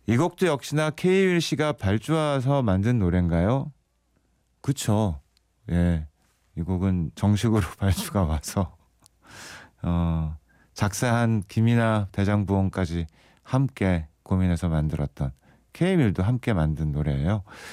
이 곡도 역시나 K.윌 씨가 발주와서 만든 노래인가요? 그쵸. 예. 이 곡은 정식으로 발주가 와서 작사한 김이나 대장부원까지 함께 고민해서 만들었던 K.윌도 함께 만든 노래예요.